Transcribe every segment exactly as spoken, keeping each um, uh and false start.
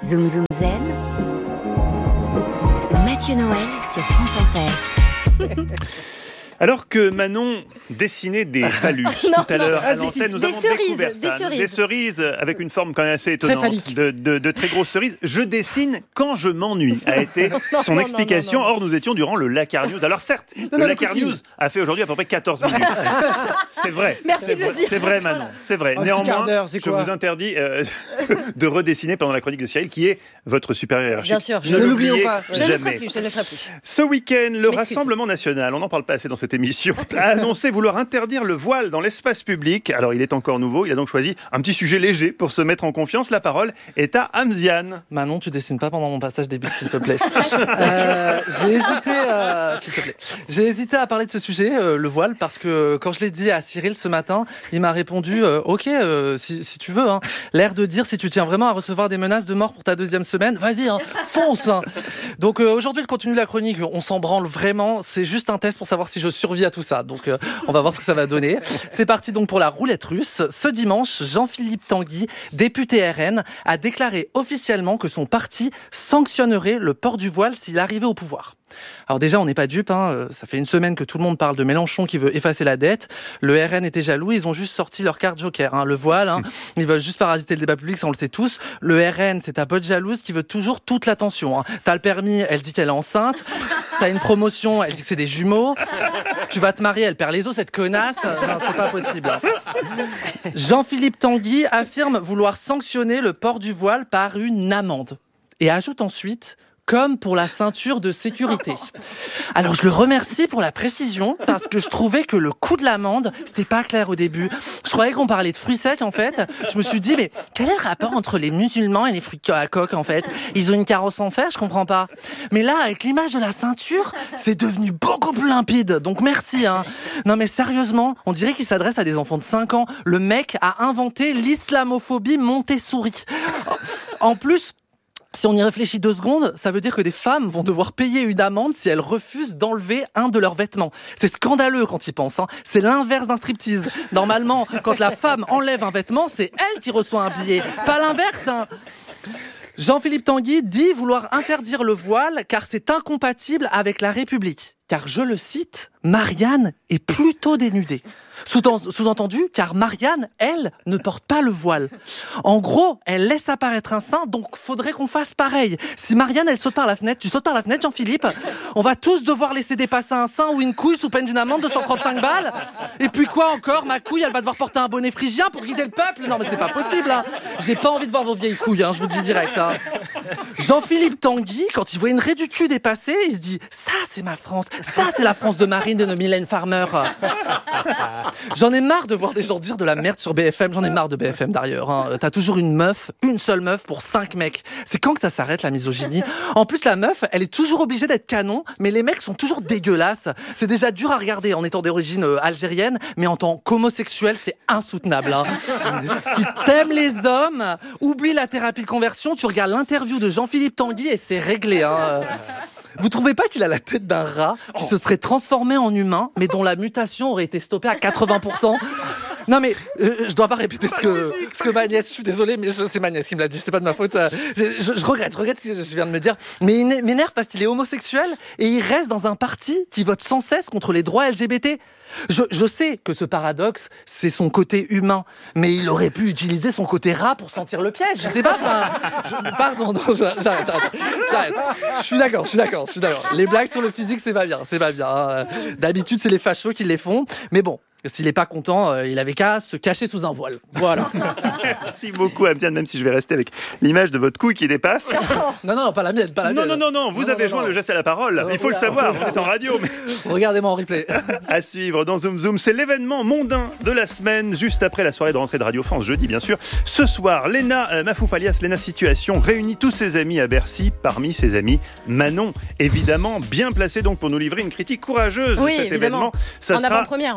Zoom Zoom Zen, Mathieu Noël sur France Inter. Alors que Manon dessinait des phallus non, tout à l'heure non, à ah, l'antenne, si, si. nous Des avons cerises, découvert des ça. cerises. Des cerises avec une forme quand même assez étonnante, phallique. de, de, de très grosses cerises. Je dessine quand je m'ennuie, a été non, son non, explication. non, non, non. Or, nous étions durant le Lakar News. Alors certes, Non, le non, Lakar écoute, News a fait aujourd'hui à peu près quatorze minutes. C'est vrai. Merci c'est de le vrai, dire. C'est vrai, Manon. C'est vrai. Un petit quart Néanmoins, d'heure, c'est je quoi vous interdis euh, de redessiner pendant la chronique de Cyril, qui est votre supérieur hiérarchique. Bien sûr, je ne ne l'oublions l'oubliez pas. Je ne le jamais. ferai plus, je ne le ferai plus. Ce week-end, le m'excuse. Rassemblement national, on n'en parle pas assez dans cette émission, a annoncé vouloir interdire le voile dans l'espace public. Alors, il est encore nouveau, il a donc choisi un petit sujet léger pour se mettre en confiance. La parole est à Hamziane. Manon, tu dessines pas pendant mon passage des buts, s'il te plaît. euh, j'ai hésité, euh, s'il te plaît. J'ai hésité à parler de ce sujet, euh, le voile, parce que quand je l'ai dit à Cyril ce matin, il m'a répondu euh, OK, euh, si, si tu veux. Hein. L'air de dire, si tu tiens vraiment à recevoir des menaces de mort pour ta deuxième semaine, vas-y, hein, fonce. Hein. Donc euh, aujourd'hui, le contenu de la chronique, on s'en branle vraiment. C'est juste un test pour savoir si je survis à tout ça. Donc euh, on va voir ce que ça va donner. C'est parti donc pour la roulette russe. Ce dimanche, Jean-Philippe Tanguy, député R N, a déclaré officiellement que son parti sanctionnerait le port du voile s'il arrivait au pouvoir. Alors déjà, on n'est pas dupes, hein. Ça fait une semaine que tout le monde parle de Mélenchon qui veut effacer la dette. Le R N était jaloux, ils ont juste sorti leur carte joker, hein. Le voile, hein. Ils veulent juste parasiter le débat public, ça on le sait tous. Le R N, c'est ta pote jalouse qui veut toujours toute l'attention, hein. T'as le permis, elle dit qu'elle est enceinte. T'as une promotion, elle dit que c'est des jumeaux. Tu vas te marier, elle perd les os, cette connasse. Non, c'est pas possible. Hein. Jean-Philippe Tanguy affirme vouloir sanctionner le port du voile par une amende. Et ajoute ensuite... comme pour la ceinture de sécurité. Alors je le remercie pour la précision, parce que je trouvais que le coût de l'amende, c'était pas clair au début. Je croyais qu'on parlait de fruits secs, en fait. Je me suis dit, mais quel est le rapport entre les musulmans et les fruits à coque, en fait ? Ils ont une carrosse en fer, je comprends pas. Mais là, avec l'image de la ceinture, c'est devenu beaucoup plus limpide, donc merci. Hein. Non mais sérieusement, on dirait qu'il s'adresse à des enfants de cinq ans. Le mec a inventé l'islamophobie Montessori. En plus... si on y réfléchit deux secondes, ça veut dire que des femmes vont devoir payer une amende si elles refusent d'enlever un de leurs vêtements. C'est scandaleux quand ils pensent. Hein. C'est l'inverse d'un striptease. Normalement, quand la femme enlève un vêtement, c'est elle qui reçoit un billet, pas l'inverse. Hein. Jean-Philippe Tanguy dit vouloir interdire le voile car c'est incompatible avec la République. Car, je le cite, Marianne est plutôt dénudée. Sous-entendu, car Marianne, elle, ne porte pas le voile. En gros, elle laisse apparaître un sein, donc faudrait qu'on fasse pareil. Si Marianne, elle saute par la fenêtre, tu sautes par la fenêtre, Jean-Philippe, on va tous devoir laisser dépasser un sein ou une couille sous peine d'une amende de cent trente-cinq balles. Et puis quoi encore, ma couille, elle va devoir porter un bonnet phrygien pour guider le peuple. Non mais c'est pas possible, hein. J'ai pas envie de voir vos vieilles couilles, hein, je vous le dis direct. Hein. Jean-Philippe Tanguy, quand il voit une raie du cul dépasser, il se dit « ça, c'est ma France. Ça, c'est la France de Marine de nos Mylène Farmer. » J'en ai marre de voir des gens dire de la merde sur B F M. J'en ai marre de B F M d'ailleurs. Hein. T'as toujours une meuf, une seule meuf pour cinq mecs. C'est quand que ça s'arrête la misogynie ? En plus, la meuf, elle est toujours obligée d'être canon, mais les mecs sont toujours dégueulasses. C'est déjà dur à regarder en étant d'origine euh, algérienne, mais en tant qu'homosexuel, c'est insoutenable. Hein. Si t'aimes les hommes, oublie la thérapie de conversion, tu regardes l'interview de Jean-Philippe Tanguy et c'est réglé. Hein. Vous trouvez pas qu'il a la tête d'un rat qui se serait transformé en humain, mais dont la mutation aurait été stoppée à quatre-vingts pour cent ? Non mais euh, je dois pas répéter ce que ce que ma nièce, je suis désolé, mais je, c'est ma nièce qui me l'a dit, c'est pas de ma faute. Je, je, je regrette, je regrette ce que je viens de me dire. Mais il m'énerve parce qu'il est homosexuel et il reste dans un parti qui vote sans cesse contre les droits L G B T. Je, je sais que ce paradoxe, c'est son côté humain, mais il aurait pu utiliser son côté rat pour sentir le piège. Je sais pas. Je, pardon, non, j'arrête, j'arrête, j'arrête. Je suis d'accord, je suis d'accord, je suis d'accord. Les blagues sur le physique, c'est pas bien, c'est pas bien. Hein. D'habitude, c'est les fachos qui les font, mais bon. S'il est pas content, euh, il avait qu'à se cacher sous un voile. Voilà. Merci beaucoup, Hamziane, même si je vais rester avec l'image de votre couille qui dépasse. Non, non, pas la mienne, pas la non, mienne. Non, non, non, vous non, avez non, joint non. le geste à la parole. Non, il faut voilà, le savoir, voilà. on est en radio. Mais... regardez-moi en replay. À suivre dans Zoom Zoom, c'est l'événement mondain de la semaine, juste après la soirée de rentrée de Radio France, jeudi bien sûr. Ce soir, Léna euh, Mafouf alias Léna Situation réunit tous ses amis à Bercy. Parmi ses amis, Manon, évidemment, bien placée donc pour nous livrer une critique courageuse Oui, de cet évidemment. événement. Ça en sera, avant-première en plus. Ça sera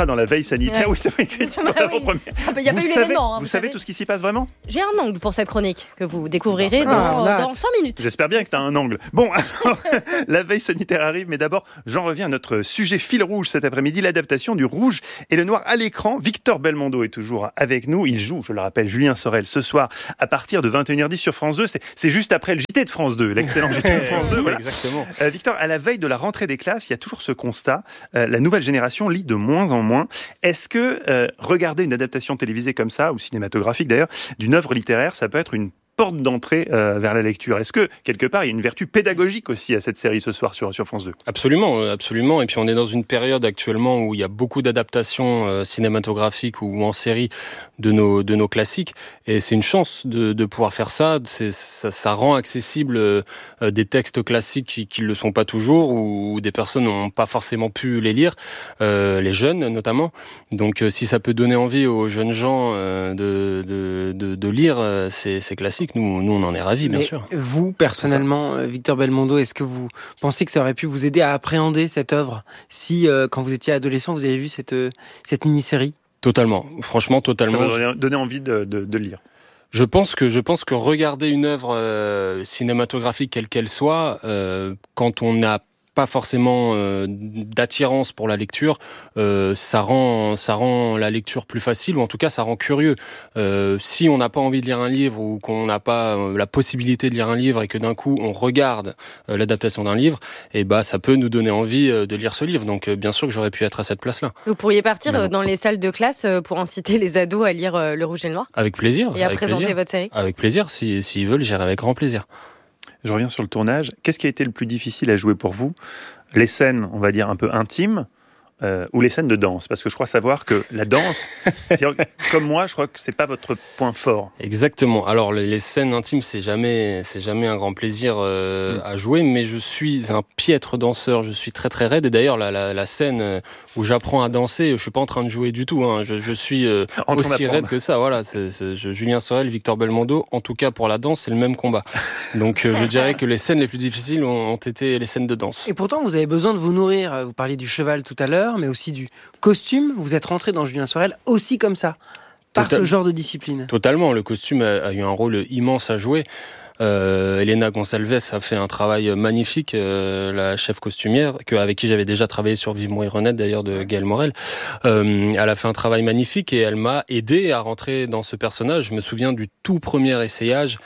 dans la veille sanitaire. Ouais. Oui, c'est vrai, critique Bah dans oui. première. Il n'y a pas Vous eu savez, l'événement. hein, vous vous savez savez. tout ce qui s'y passe vraiment? J'ai un angle pour cette chronique que vous découvrirez Ah, dans, on a dans hâte. cinq minutes. J'espère bien que tu as un angle. Bon, alors, la veille sanitaire arrive, mais d'abord, j'en reviens à notre sujet fil rouge cet après-midi, l'adaptation du rouge et le noir à l'écran. Victor Belmondo est toujours avec nous. Il joue, je le rappelle, Julien Sorel ce soir à partir de vingt et une heures dix sur France deux. C'est, c'est juste après le J T de France deux, l'excellent J T de France deux. Voilà. Exactement. Euh, Victor, à la veille de la rentrée des classes, il y a toujours ce constat. Euh, la nouvelle génération lit de moins en moins. Est-ce que euh, regarder une adaptation télévisée comme ça, ou cinématographique d'ailleurs, d'une œuvre littéraire, ça peut être une porte d'entrée euh, vers la lecture? Est-ce que, quelque part, il y a une vertu pédagogique aussi à cette série ce soir sur, sur France deux? Absolument, euh, absolument. Et puis on est dans une période actuellement où il y a beaucoup d'adaptations euh, cinématographiques ou en série de nos de nos classiques. Et c'est une chance de, de pouvoir faire ça. C'est, ça. Ça rend accessible euh, des textes classiques qui qui le sont pas toujours, ou, ou des personnes n'ont pas forcément pu les lire, euh, les jeunes notamment. Donc euh, si ça peut donner envie aux jeunes gens euh, de, de de de lire euh, ces ces classiques, nous nous on en est ravis, bien Mais sûr. Vous, personnellement, Victor Belmondo, est-ce que vous pensez que ça aurait pu vous aider à appréhender cette œuvre si, euh, quand vous étiez adolescent, vous avez vu cette, euh, cette mini-série? Totalement. Franchement, Ça totalement. va donner envie de, de, de lire. Je pense que je pense que regarder une œuvre euh, cinématographique quelle qu'elle soit, euh, quand on n'a pas forcément euh, d'attirance pour la lecture, euh, ça rend ça rend la lecture plus facile, ou en tout cas ça rend curieux. Euh, si on n'a pas envie de lire un livre, ou qu'on n'a pas euh, la possibilité de lire un livre, et que d'un coup on regarde euh, l'adaptation d'un livre, et bah ça peut nous donner envie euh, de lire ce livre. Donc euh, bien sûr que j'aurais pu être à cette place-là. Vous pourriez partir Mais euh, bon. dans les salles de classe euh, pour inciter les ados à lire euh, Le Rouge et le Noir Avec plaisir. et à avec présenter plaisir. votre série. Avec plaisir. Si s'ils veulent, j'irai avec grand plaisir. Je reviens sur le tournage. Qu'est-ce qui a été le plus difficile à jouer pour vous? Les scènes, on va dire, un peu intimes, euh, ou les scènes de danse? Parce que je crois savoir que la danse, comme moi, je crois que c'est pas votre point fort. Exactement. Alors les, les scènes intimes, c'est jamais, c'est jamais un grand plaisir euh, Mm. à jouer, mais je suis un piètre danseur. Je suis très très raide. Et d'ailleurs, la, la, la scène où j'apprends à danser, je suis pas en train de jouer du tout. Hein. Je, je suis euh, En train aussi d'apprendre. raide que ça. Voilà. C'est, c'est, je, Julien Sorel, Victor Belmondo. En tout cas, pour la danse, c'est le même combat. Donc, euh, je dirais que les scènes les plus difficiles ont, ont été les scènes de danse. Et pourtant, vous avez besoin de vous nourrir. Vous parliez du cheval tout à l'heure, mais aussi du costume. Vous êtes rentré dans Julien Sorel aussi comme ça, par Total- ce genre de discipline. Totalement. Le costume a, a eu un rôle immense à jouer. Euh, Elena Gonçalves a fait un travail magnifique, euh, la chef costumière, que, avec qui j'avais déjà travaillé sur Vive Mourir Honnête, d'ailleurs, de Gaël Morel. Euh, elle a fait un travail magnifique et elle m'a aidé à rentrer dans ce personnage. Je me souviens du tout premier essayage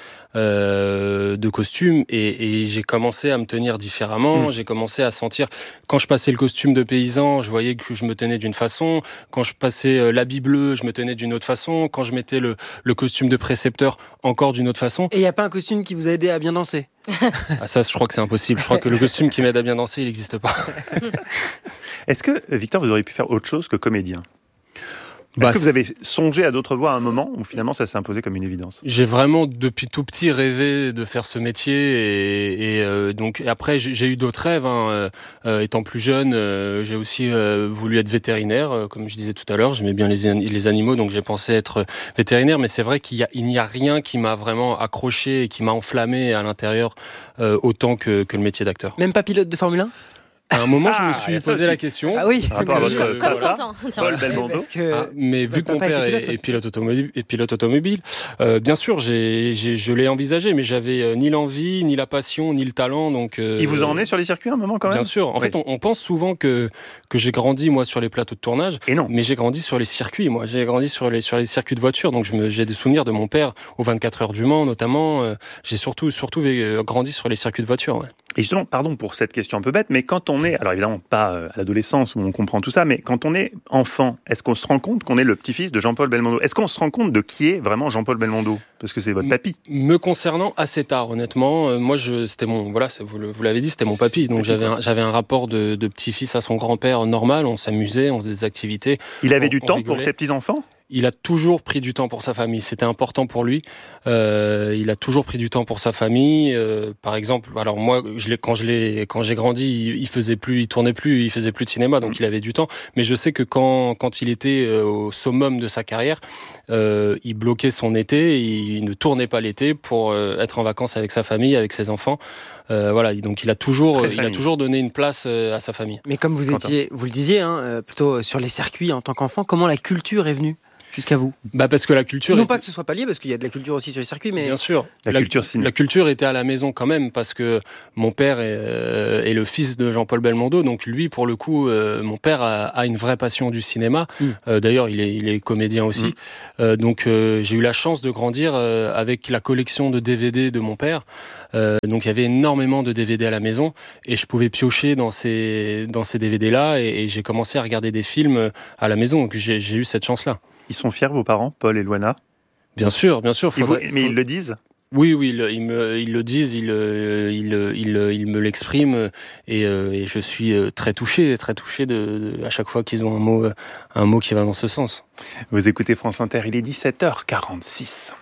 euh, de costume, et, et j'ai commencé à me tenir différemment. Mmh. J'ai commencé à sentir, quand je passais le costume de paysan, je voyais que je me tenais d'une façon. Quand je passais l'habit bleu, je me tenais d'une autre façon. Quand je mettais le, le costume de précepteur, encore d'une autre façon. Et il n'y a pas un costume qui vous a aidé à bien danser? Ah, ça, je crois que c'est impossible. Je crois que le costume qui m'aide à bien danser, il n'existe pas. Est-ce que, Victor, vous auriez pu faire autre chose que comédien? Est-ce Bah, que vous avez songé à d'autres voies à un moment, ou finalement ça s'est imposé comme une évidence? J'ai vraiment depuis tout petit rêvé de faire ce métier, et, et euh, donc après j'ai, j'ai eu d'autres rêves. Hein. Euh, étant plus jeune, euh, j'ai aussi euh, voulu être vétérinaire, euh, comme je disais tout à l'heure. J'aimais bien les, les animaux, donc j'ai pensé être vétérinaire. Mais c'est vrai qu'il y a, il n'y a rien qui m'a vraiment accroché et qui m'a enflammé à l'intérieur euh, autant que, que le métier d'acteur. Même pas pilote de Formule un? À un moment, je Ah, me suis il y a ça posé aussi. la question. Ah oui, Par rapport à que votre- je- Comme voilà. Quentin. tiens. Paul Belmondo. parce que Ah, mais vu votre que mon papa père était est, pilote, est pilote automobile, est pilote automobile euh, bien sûr, j'ai, j'ai, je l'ai envisagé, mais j'avais euh, ni l'envie, ni la passion, ni le talent. Donc, euh, Il vous a emmené sur les circuits à un moment quand même? Bien sûr. En Oui. fait, on, on pense souvent que que j'ai grandi moi sur les plateaux de tournage, Et non. mais j'ai grandi sur les circuits. Moi, j'ai grandi sur les sur les circuits de voiture. Donc, je me, j'ai des souvenirs de mon père aux vingt-quatre heures du Mans, notamment. Euh, j'ai surtout surtout euh, grandi sur les circuits de voiture. Ouais. Et justement, pardon pour cette question un peu bête, mais quand on est, alors évidemment pas euh, à l'adolescence où on comprend tout ça, mais quand on est enfant, est-ce qu'on se rend compte qu'on est le petit-fils de Jean-Paul Belmondo? Est-ce qu'on se rend compte de qui est vraiment Jean-Paul Belmondo? Parce que c'est votre papy. Me concernant assez tard, honnêtement, euh, moi, je, c'était mon, voilà, c'est, vous, le- vous l'avez dit, c'était mon papy. Donc, j'avais un, j'avais un rapport de, de petit-fils à son grand-père normal. On s'amusait, on faisait des activités. Il avait On- du on temps rigolait. pour ses petits-enfants? il a toujours pris du temps pour sa famille. C'était important pour lui. Euh, il a toujours pris du temps pour sa famille. Euh, par exemple, alors moi, je l'ai, quand je l'ai, quand j'ai grandi, il, il faisait plus, il tournait plus, il faisait plus de cinéma, donc il avait du temps. Mais je sais que quand, quand il était au summum de sa carrière, euh, il bloquait son été, il ne tournait pas l'été pour euh, être en vacances avec sa famille, avec ses enfants. Euh, voilà, donc il a toujours, il a toujours donné une place euh, à sa famille. Mais comme vous étiez, vous le disiez, hein, euh, plutôt sur les circuits en tant qu'enfant, comment la culture est venue jusqu'à vous? Bah parce que la culture. Non est... pas que ce soit pas lié, parce qu'il y a de la culture aussi sur les circuits, mais bien sûr. La, la culture ciné. La culture était à la maison quand même, parce que mon père est, euh, est le fils de Jean-Paul Belmondo, donc lui, pour le coup, euh, mon père a, a une vraie passion du cinéma. Mm. Euh, d'ailleurs, il est, il est comédien aussi. Mm. Euh, donc euh, j'ai eu la chance de grandir euh, avec la collection de D V D de mon père. Euh, donc il y avait énormément de D V D à la maison, et je pouvais piocher dans ces dans ces D V D là, et, et j'ai commencé à regarder des films à la maison. Donc j'ai, j'ai eu cette chance là. Ils sont fiers, vos parents, Paul et Loana? Bien sûr, bien sûr. Faudrait, vous, mais faut... ils le disent? Oui, oui, ils, ils, me, ils le disent, ils, ils, ils, ils me l'expriment, et, et je suis très touché, très touché de, de, à chaque fois qu'ils ont un mot, un mot qui va dans ce sens. Vous écoutez France Inter, il est dix-sept heures quarante-six.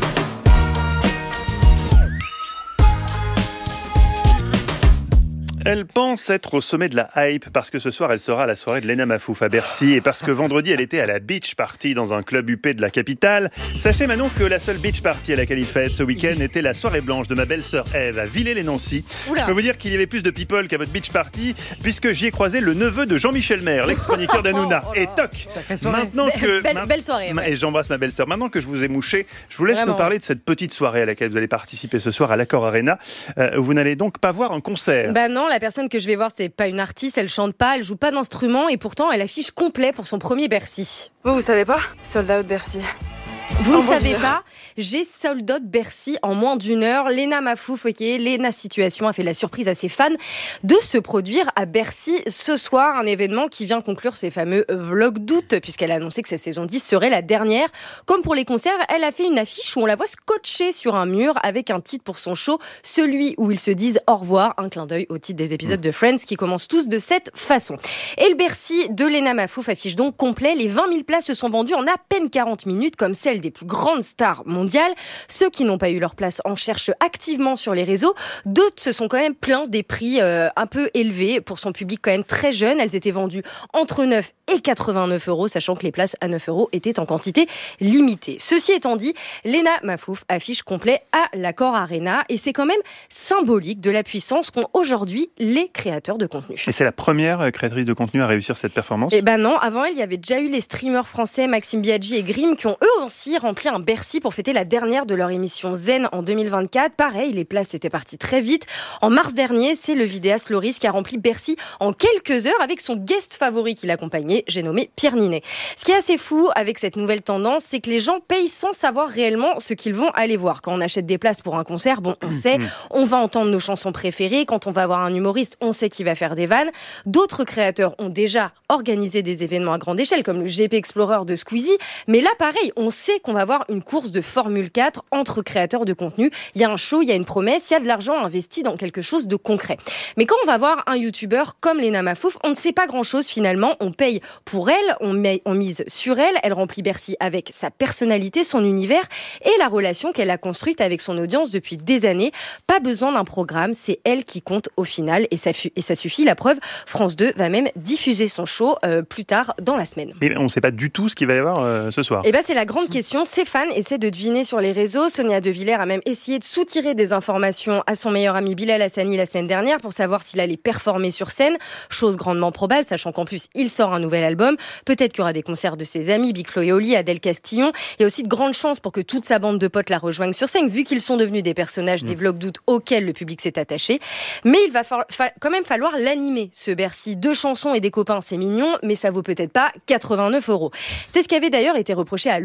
Elle pense être au sommet de la hype parce que ce soir, elle sera à la soirée de Lena Mafouf à Bercy, et parce que vendredi, elle était à la beach party dans un club huppé de la capitale. Sachez Manon que la seule beach party à laquelle il fête ce week-end était la soirée blanche de ma belle-sœur Ève à Villers-les-Nancy. Oula. Je peux vous dire qu'il y avait plus de people qu'à votre beach party, puisque j'y ai croisé le neveu de Jean-Michel Maire, l'ex-chroniqueur d'Hanouna. Oh, oh et toc, maintenant que... Belle, belle soirée. Ma... Et j'embrasse ma belle-sœur. Maintenant que je vous ai mouché, je vous laisse Vraiment. nous parler de cette petite soirée à laquelle vous allez participer ce soir à l'Accor Arena. Euh, vous n'allez donc pas voir un concert? Bah non, la personne que je vais voir, c'est pas une artiste, elle chante pas, elle joue pas d'instrument, et pourtant elle affiche complet pour son premier Bercy. Vous, vous savez pas? Sold out Bercy. Vous ne savez pas, j'ai sold out Bercy en moins d'une heure. Lena Mafouf, ok, Lena Situation a fait la surprise à ses fans de se produire à Bercy ce soir, un événement qui vient conclure ses fameux vlogs d'août, puisqu'elle a annoncé que sa saison dix serait la dernière. Comme pour les concerts, elle a fait une affiche où on la voit scotchée sur un mur avec un titre pour son show, celui où ils se disent au revoir, un clin d'œil au titre des épisodes de Friends qui commencent tous de cette façon. Et le Bercy de Lena Mafouf affiche donc complet. Les vingt mille places se sont vendues en à peine quarante minutes, comme celle des plus grandes stars mondiales. Ceux qui n'ont pas eu leur place en cherchent activement sur les réseaux. D'autres se sont quand même plaints des prix euh, un peu élevés pour son public quand même très jeune. Elles étaient vendues entre neuf et quatre-vingt-neuf euros, sachant que les places à neuf euros étaient en quantité limitée. Ceci étant dit, Lena Mafouf affiche complet à l'Accor Arena, et c'est quand même symbolique de la puissance qu'ont aujourd'hui les créateurs de contenu. Et c'est la première créatrice de contenu à réussir cette performance? Eh ben non, avant elle, il y avait déjà eu les streamers français Maxime Biaggi et Grimm qui ont eux aussi rempli un Bercy pour fêter la dernière de leur émission Zen en deux mille vingt-quatre. Pareil, les places étaient parties très vite. En mars dernier, c'est le vidéaste Loris qui a rempli Bercy en quelques heures avec son guest favori qui l'accompagnait, j'ai nommé Pierre Ninet. Ce qui est assez fou avec cette nouvelle tendance, c'est que les gens payent sans savoir réellement ce qu'ils vont aller voir. Quand on achète des places pour un concert, bon, on sait, on va entendre nos chansons préférées. Quand on va voir un humoriste, on sait qu'il va faire des vannes. D'autres créateurs ont déjà organisé des événements à grande échelle, comme le G P Explorer de Squeezie. Mais là, pareil, on sait qu'on va voir une course de Formule quatre entre créateurs de contenu. Il y a un show, il y a une promesse, il y a de l'argent investi dans quelque chose de concret. Mais quand on va voir un youtubeur comme Lena Mafouf, on ne sait pas grand-chose finalement. On paye pour elle, on, met, on mise sur elle, elle remplit Bercy avec sa personnalité, son univers et la relation qu'elle a construite avec son audience depuis des années. Pas besoin d'un programme, c'est elle qui compte au final, et ça, et ça suffit. La preuve, France deux va même diffuser son show euh, plus tard dans la semaine. Et on ne sait pas du tout ce qu'il va y avoir euh, ce soir. Et ben c'est la grande question. Ses fans essaient de deviner sur les réseaux. Sonia De Villers a même essayé de soutirer des informations à son meilleur ami Bilal Hassani la semaine dernière pour savoir s'il allait performer sur scène. Chose grandement probable, sachant qu'en plus il sort un nouvel album. Peut-être qu'il y aura des concerts de ses amis, Big Flo et Oli, Adèle Castillon. Il y a aussi de grandes chances pour que toute sa bande de potes la rejoignent sur scène, vu qu'ils sont devenus des personnages mmh. des vlogs d'août auxquels le public s'est attaché. Mais il va fa- fa- quand même falloir l'animer, ce Bercy. Deux chansons et des copains, c'est mignon, mais ça vaut peut-être pas quatre-vingt-neuf euros. C'est ce qui avait d'ailleurs été reproché à Loris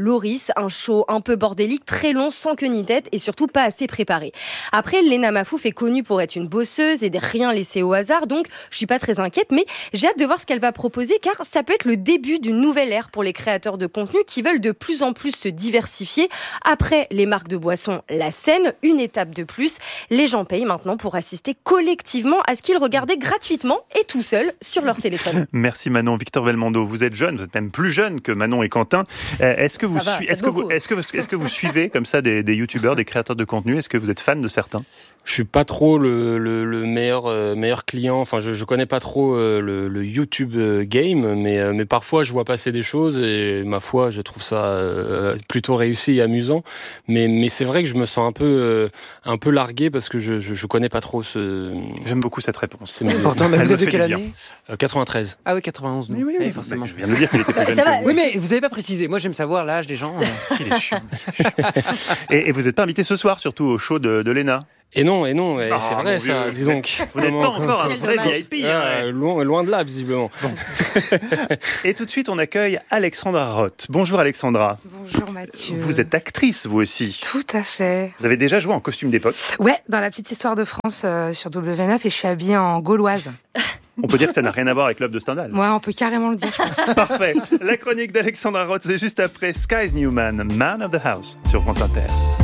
un show un peu bordélique, très long, sans queue ni tête et surtout pas assez préparé. Après, Lena Mafouf est connue pour être une bosseuse et de rien laisser au hasard, donc je suis pas très inquiète, mais j'ai hâte de voir ce qu'elle va proposer car ça peut être le début d'une nouvelle ère pour les créateurs de contenu qui veulent de plus en plus se diversifier. Après les marques de boissons, la scène, une étape de plus. Les gens payent maintenant pour assister collectivement à ce qu'ils regardaient gratuitement et tout seuls sur leur téléphone. Merci Manon. Victor Belmondo, vous êtes jeune, vous êtes même plus jeune que Manon et Quentin. Euh, est-ce que vous, va, su- est-ce que vous, est-ce que, est-ce que vous suivez comme ça des, des youtubeurs, des créateurs de contenu? Est-ce que vous êtes fan de certains? Je suis pas trop le, le, le meilleur euh, meilleur client. Enfin, je, je connais pas trop euh, le, le YouTube euh, game, mais euh, mais parfois je vois passer des choses et ma foi, je trouve ça euh, plutôt réussi et amusant. Mais mais c'est vrai que je me sens un peu euh, un peu largué parce que je, je je connais pas trop ce. J'aime beaucoup cette réponse. C'est milieu. Pourtant, mais Elle vous me êtes de fait quelle du bien. année? Euh, quatre-vingt-treize. Ah oui, quatre-vingt-onze, nous. Oui, oui, oui. Eh, forcément. Je viens de dire qu'il était plus jeune Ça que va. vous. Oui, mais vous n'avez pas précisé. Moi, j'aime savoir l'âge des gens. Il est chiant. et, et vous n'êtes pas invité ce soir, surtout au show de, de Léna? Et non, et non, et Ah, c'est mon vrai ça. vieux. Dis donc. Vous n'êtes pas Comment- encore un Quel vrai dommage. V I P. hein, Ah, ouais. loin, loin de là, visiblement. Et tout de suite, on accueille Alexandra Roth. Bonjour Alexandra. Bonjour Mathieu. Vous êtes actrice, vous aussi. Tout à fait. Vous avez déjà joué en costume d'époque. Ouais, dans la petite histoire de France euh, sur W neuf et je suis habillée en gauloise. On peut dire que ça n'a rien à voir avec l'œuvre de Stendhal. Ouais, on peut carrément le dire, je pense. Parfait. La chronique d'Alexandra Roth, c'est juste après Sky's New Man, Man of the House, sur France Inter.